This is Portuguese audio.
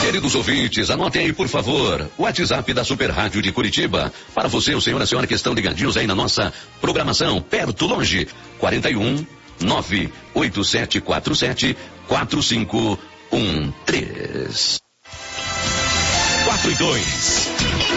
Queridos ouvintes, anotem aí, por favor, o WhatsApp da Super Rádio de Curitiba. Para você, o senhor e a senhora que estão ligadinhos aí na nossa programação, perto, longe, 41 98747 4513. 4 e 2.